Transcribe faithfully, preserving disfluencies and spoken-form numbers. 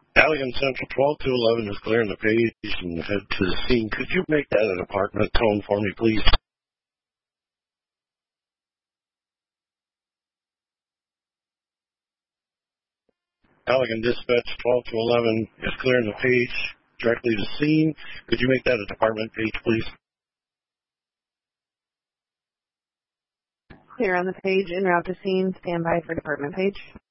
Allegan Central twelve to eleven is clearing the page and head to the scene. Could you make that an apartment tone for me, please? Allegan Dispatch twelve to eleven is clearing the page directly to scene. Could you make that a department page, please? Clear on the page, en route to scene, stand by for department page.